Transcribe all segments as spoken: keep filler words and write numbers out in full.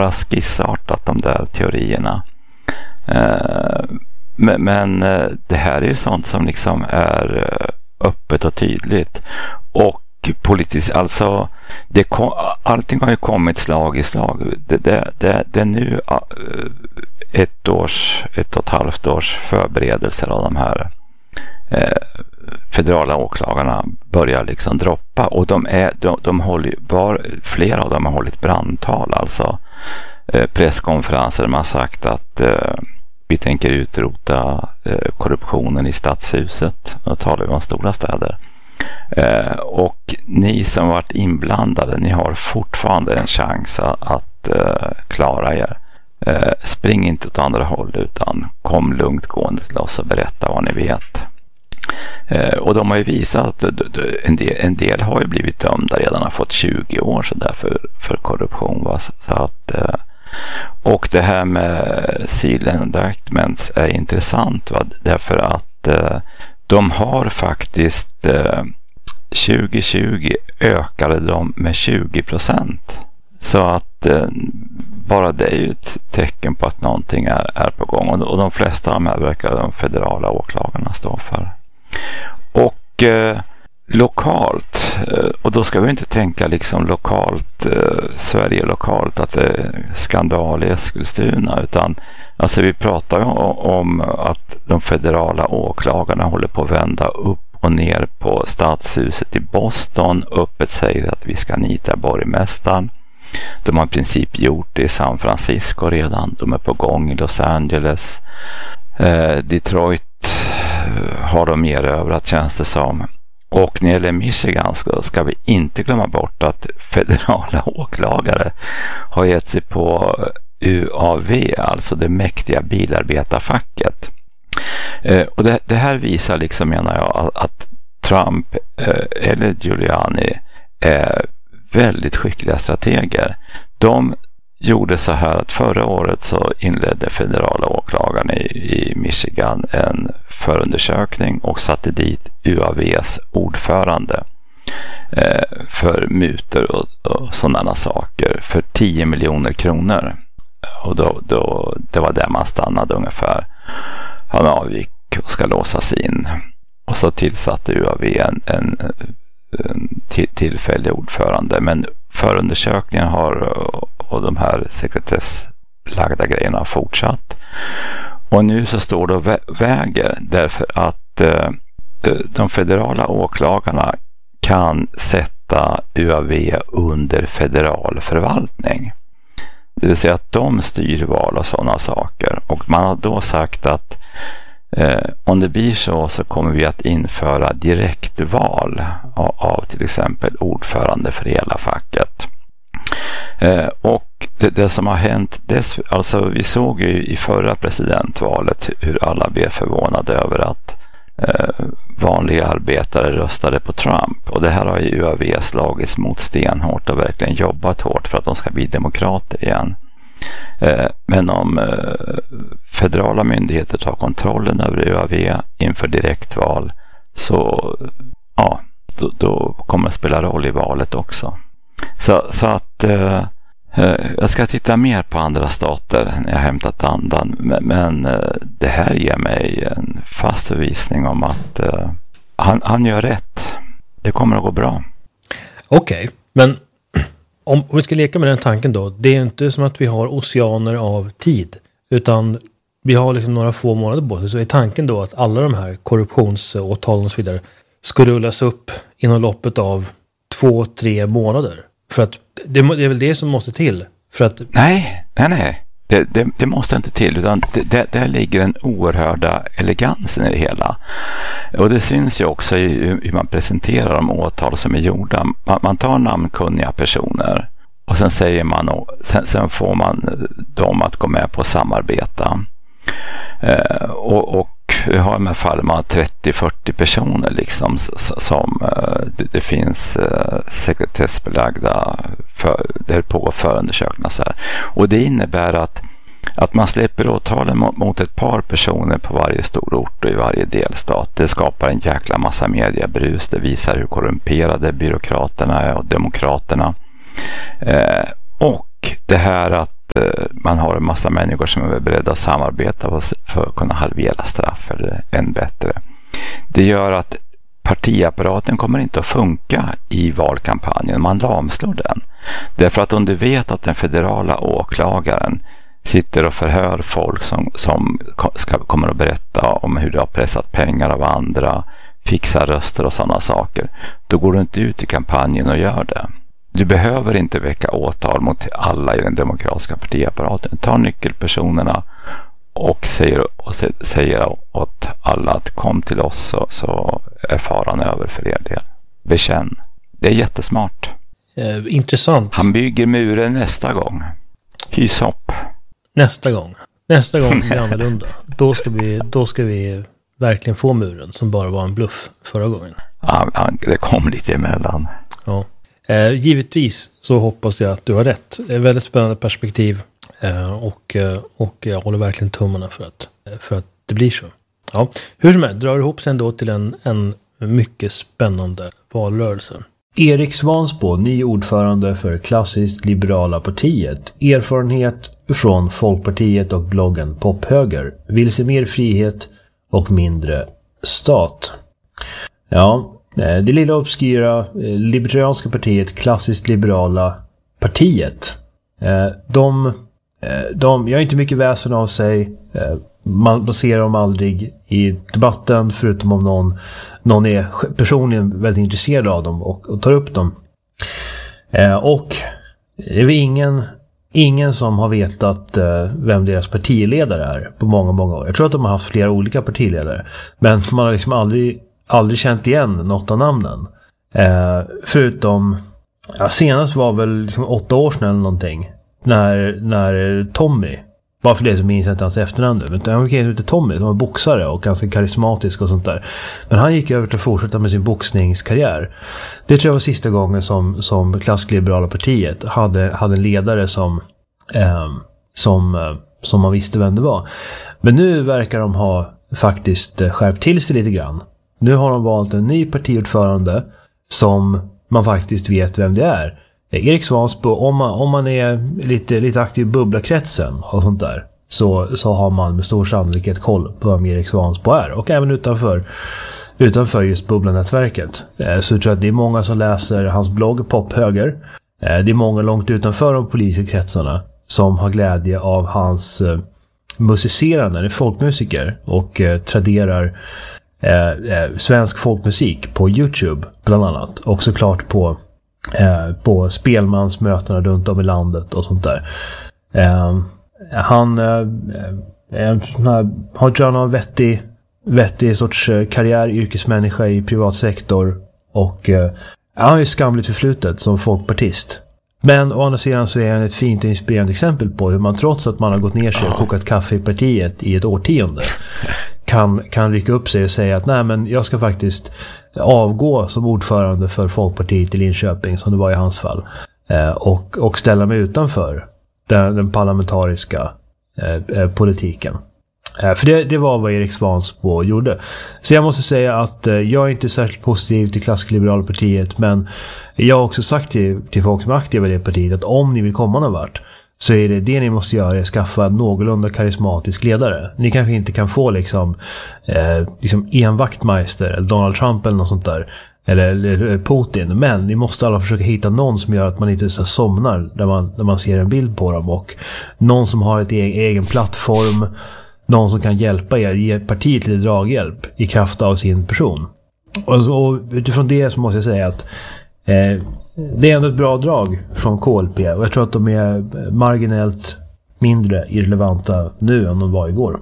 bara skissartat de där teorierna. Eh, men men eh, det här är ju sånt som liksom är eh, öppet och tydligt. Och politiskt, alltså det kom, allting har ju kommit slag i slag. Det, det, det, det är nu uh, ett års, ett och ett halvt års förberedelser av de här eh, federala åklagarna börjar liksom droppa, och de är de, de håller var, flera av dem har hållit brandtal, alltså eh, presskonferenser där man har sagt att eh, vi tänker utrota eh, korruptionen i stadshuset. Då talar vi om stora städer. Eh, och ni som varit inblandade, ni har fortfarande en chans att, att eh, klara er. Eh, spring inte åt andra håll, utan kom lugnt gående till oss och berätta vad ni vet. Eh, och de har ju visat att en del, en del har ju blivit dömda redan, har fått tjugo år så där för, för korruption. Va? Så att, eh, och det här med seal indictments är intressant, va? Därför att eh, de har faktiskt eh, tjugo tjugo ökade de med tjugo procent. Så att eh, bara det är ju ett tecken på att någonting är, är på gång. Och, och de flesta av de här verkar de federala åklagarna stå för. Och eh, lokalt, eh, och då ska vi inte tänka liksom lokalt, eh, Sverige lokalt, att det är skandal i Eskilstuna, utan alltså vi pratar ju om, om att de federala åklagarna håller på att vända upp och ner på stadshuset i Boston, öppet säger att vi ska nita borgmästaren. De har i princip gjort det i San Francisco redan. De är på gång i Los Angeles. Eh, Detroit har de mer över att känns det som. Och när det gäller Michigan ska, ska vi inte glömma bort att federala åklagare har gett sig på U A V, alltså det mäktiga bilarbetarfacket. Eh, och det, det här visar liksom, menar jag, att, att Trump eh, eller Giuliani är väldigt skickliga strateger. De gjorde så här att förra året så inledde federala åklagaren i, i Michigan en förundersökning och satte dit U A V:s ordförande eh, för mutor och, och sådana saker för tio miljoner kronor. Och då, då, det var där man stannade ungefär. Han avgick och ska låsas in. Och så tillsatte U A V en, en, en tillfällig ordförande. Men förundersökningen har och de här sekretesslagda grejerna har fortsatt. Och nu så står det och väger därför att eh, de federala åklagarna kan sätta U A V under federal förvaltning. Det vill säga att de styr val och sådana saker. Och man har då sagt att eh, om det blir så så kommer vi att införa direktval av, av till exempel ordförande för hela facket. Eh, och det, det som har hänt, dess, alltså vi såg ju i förra presidentvalet hur alla blev förvånade över att eh, vanliga arbetare röstade på Trump. Och det här har ju U A V slagits mot stenhårt och verkligen jobbat hårt för att de ska bli demokrater igen. Eh, men om eh, federala myndigheter tar kontrollen över U A V inför direktval så ja, då, då kommer det spela roll i valet också. Så, så att eh, jag ska titta mer på andra stater när jag hämtat andan. Men, men eh, det här ger mig en fast bevisning om att eh, han, han gör rätt. Det kommer att gå bra. Okej, okay, men om, om vi ska leka med den tanken då. Det är inte som att vi har oceaner av tid. Utan vi har liksom några få månader på sig. Så är tanken då att alla de här korruptionsåtalen och så vidare ska rullas upp inom loppet av två, tre månader. För att det, det är väl det som måste till. För att... Nej, nej, nej. Det, det, det måste inte till, utan det, det, där ligger en oerhörda elegansen i det hela. Och det syns ju också i hur man presenterar de åtal som är gjorda. Man, man tar namnkunniga personer och sen säger man, sen, sen får man dem att gå med på att samarbeta. Eh, och, och vi har med fall man har trettio till fyrtio personer liksom som eh, det, det finns eh, sekretessbelagda för, där på förundersökningar så här. Och det innebär att att man släpper åtalen mot, mot ett par personer på varje stor ort och i varje delstat. Det skapar en jäkla massa mediebrus. Det visar hur korrumperade byråkraterna är och demokraterna. Eh, och det här att man har en massa människor som är beredda att samarbeta för att kunna halvera straff eller än bättre. Det gör att partiapparaten kommer inte att funka i valkampanjen. Man lamslår den. Därför att om du vet att den federala åklagaren sitter och förhör folk som, som ska, kommer att berätta om hur de har pressat pengar av andra, fixar röster och sådana saker, då går du inte ut i kampanjen och gör det. Du behöver inte väcka åtal mot alla i den demokratiska partiapparaten. Ta nyckelpersonerna och säger, och säger åt alla att kom till oss, så, så är faran över för er del. Bekänn. Det är jättesmart. Eh, intressant. Han bygger muren nästa gång. Hys hopp. Nästa gång. Nästa gång blir det annorlunda. Då ska vi, då ska vi verkligen få muren som bara var en bluff förra gången. Ja, det kom lite emellan. Ja. Eh, givetvis så hoppas jag att du har rätt. Det är ett väldigt spännande perspektiv. Eh, och, eh, och jag håller verkligen tummarna för att, för att det blir så. Ja. Hur som helst, drar ihop sig ändå till en, en mycket spännande valrörelse. Erik Svansbo, ny ordförande för Klassiskt liberala partiet. Erfarenhet från Folkpartiet och bloggen Pophöger. Vill se mer frihet och mindre stat. Ja, det lilla obskyra libertarianska partiet, Klassiskt liberala partiet. De, de gör inte mycket väsen av sig. Man ser dem aldrig i debatten, förutom om någon, någon är personligen väldigt intresserad av dem och, och tar upp dem. Och det är ingen, ingen som har vetat vem deras partiledare är på många, många år. Jag tror att de har haft flera olika partiledare, men man har liksom aldrig aldrig känt igen något av namnen. Eh, förutom, ja, senast var väl liksom åtta år sedan eller någonting. När, när Tommy, bara för det som minns inte hans efternamn nu, men han heter Tommy, som var boxare och ganska karismatisk och sånt där. Men han gick över till att fortsätta med sin boxningskarriär. Det tror jag var sista gången som, som Klassiskt liberala partiet hade, hade en ledare som, eh, som, eh, som man visste vem det var. Men nu verkar de ha faktiskt skärpt till sig lite grann. Nu har de valt en ny partiordförande som man faktiskt vet vem det är. Erik Svansbo, om man, om man är lite, lite aktiv i bubblakretsen och sånt där, så, så har man med stor sannolikhet koll på vem Erik Svansbo är. Och även utanför, utanför just bubblanätverket. Så jag tror att det är många som läser hans blogg Pophöger. Det är många långt utanför de politiska kretsarna som har glädje av hans musicerande, det är folkmusiker, och traderar Eh, eh, svensk folkmusik på YouTube bland annat, och såklart på eh, på spelmansmötena runt om i landet och sånt där. Eh, han eh, eh, har tror jag någon vettig vettig sorts karriär, yrkesmänniska i privatsektor, och eh, han har ju skamligt förflutet som folkpartist. Men å andra sidan så är han ett fint och inspirerande exempel på hur man, trots att man har gått ner sig och kokat kaffe i partiet i ett årtionde, kan, kan rycka upp sig och säga att nej, men jag ska faktiskt avgå som ordförande för Folkpartiet i Linköping, som det var i hans fall, eh, och, och ställa mig utanför den, den parlamentariska eh, politiken. Eh, för det, det var vad Erik Svansbo gjorde. Så jag måste säga att eh, jag är inte särskilt positiv till Klassiskt liberala partiet, men jag har också sagt till, till folk som är aktiva i det partiet att om ni vill komma någon vart, så är det det ni måste göra, är att skaffa en någorlunda karismatisk ledare. Ni kanske inte kan få liksom, eh, liksom en Wachtmeister eller Donald Trump eller något sånt där, eller, eller Putin, men ni måste alla försöka hitta någon som gör att man inte så somnar när man, när man ser en bild på dem, och någon som har ett egen, egen plattform, någon som kan hjälpa er, ge partiet lite draghjälp i kraft av sin person. Och, så, och utifrån det så måste jag säga att eh, det är ändå ett bra drag från K L P, och jag tror att de är marginellt mindre irrelevanta nu än de var igår.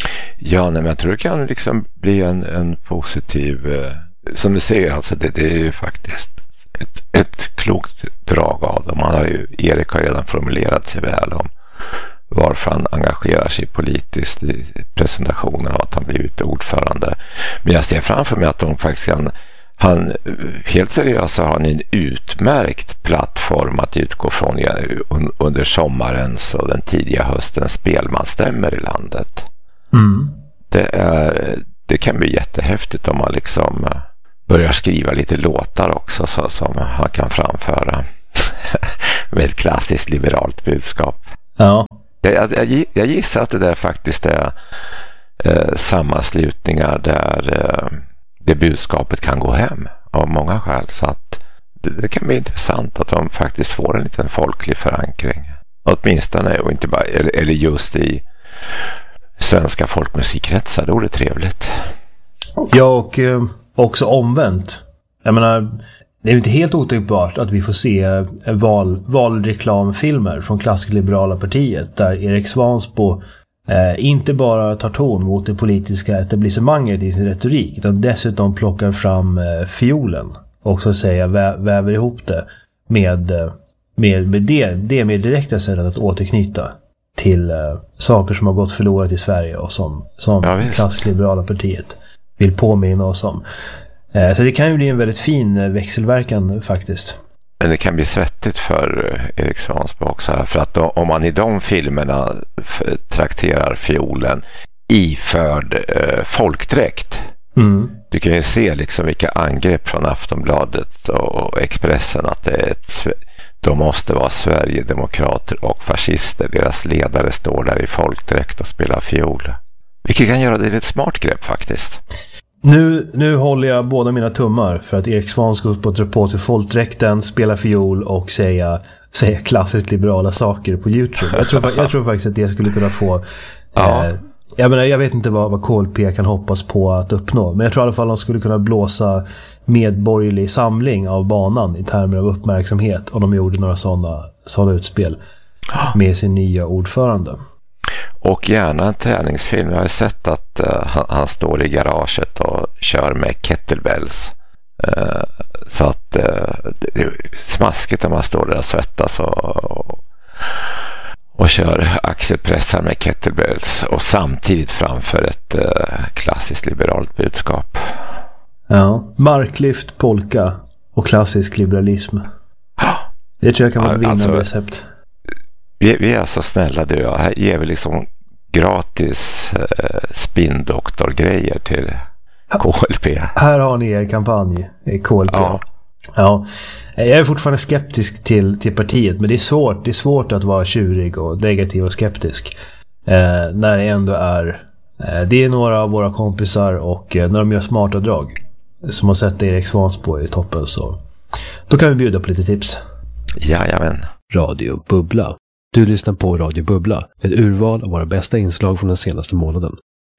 Ja, nej, men jag tror det kan liksom bli en, en positiv, eh, som du säger, alltså det, det är ju faktiskt ett, ett klokt drag av dem. Man har ju, Erik har redan formulerat sig väl om varför han engagerar sig politiskt i presentationen av att han blivit ordförande. Men jag ser framför mig att de faktiskt kan, han, helt seriöst har han en utmärkt plattform att utgå från under sommarens och den tidiga höstens spelmansstämmer i landet. Mm. Det, är, det kan bli jättehäftigt om man liksom börjar skriva lite låtar också, så, som han kan framföra med ett klassiskt liberalt budskap. Ja. Jag, jag, jag gissar att det där faktiskt är eh, sammanslutningar där eh, det budskapet kan gå hem av många skäl. Så att det, det kan bli intressant att de faktiskt får en liten folklig förankring. Åtminstone, och inte bara, eller, eller just i svenska folkmusikkretsar, då är det trevligt. Ja, och eh, också omvänt. Jag menar, det är inte helt otänkbart att vi får se val, valreklamfilmer från klassiska liberala partiet där Erik Svansbo eh, inte bara tar ton mot det politiska etablissemanget i sin retorik utan dessutom plockar fram eh, fiolen och så att säga vä, väver ihop det med, med, med det, det mer direkta sättet att återknyta till eh, saker som har gått förlorat i Sverige och som, som ja, klassiska liberala partiet vill påminna oss om. Så det kan ju bli en väldigt fin växelverkan faktiskt. Men det kan bli svettigt för Erik Svansbo också här, för att då, om man i de filmerna trakterar fiolen iförd eh, folkdräkt. Mm. Du kan ju se liksom vilka angrepp från Aftonbladet och Expressen att det är ett, de måste vara Sverigedemokrater och fascister. Deras ledare står där i folkdräkt och spelar fiol. Vilket kan göra det ett smart grepp faktiskt. Nu, nu håller jag båda mina tummar för att Erik Svansbo ska dra på sig folkdräkten, spela fiol och säga, säga klassiskt liberala saker på YouTube. Jag tror, jag tror faktiskt att det skulle kunna få... Ja. Eh, jag, menar, jag vet inte vad, vad K L P kan hoppas på att uppnå. Men jag tror i alla fall att de skulle kunna blåsa medborgerlig samling av banan i termer av uppmärksamhet om de gjorde några sådana, sådana utspel med sin nya ordförande. Och gärna en träningsfilm. Jag har sett att uh, han, han står i garaget och kör med kettlebells. Uh, så att uh, det är smaskigt om man står där och svettas och, och, och kör axelpressar med kettlebells och samtidigt framför ett uh, klassiskt liberalt budskap. Ja, marklyft, polka och klassisk liberalism. Det tror jag kan vara ett vinnande alltså, recept. Vi, vi är så snälla du och jag. Här ger vi liksom gratis eh, spindoktorgrejer till K L P. Här har ni er kampanj i K L P. Ja. Ja. Jag är fortfarande skeptisk till, till partiet, men det är svårt. Det är svårt att vara tjurig och negativ och skeptisk. Eh, när det ändå är eh, det är några av våra kompisar och eh, när de gör smarta drag som har sett Erik Svansbo i toppen, så då kan vi bjuda på lite tips. Jajamän. Radio Bubbla. Du lyssnar på Radio Bubbla, ett urval av våra bästa inslag från den senaste månaden.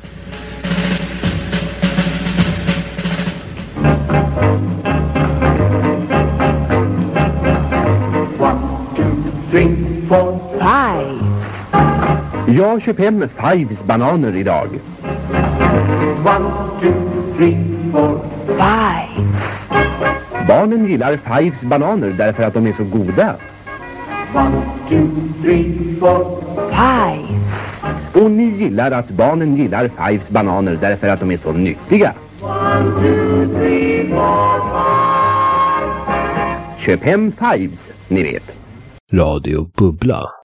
One, two, three, four, five. Jag köper hem Fives bananer idag. One, two, three, four, five. Barnen gillar Fives bananer därför att de är så goda. One, two, three, four, five. Och ni gillar att barnen gillar Fives bananer därför att de är så nyttiga. One, two, three, four, five. Köp hem Fives, ni vet. Radio Bubbla.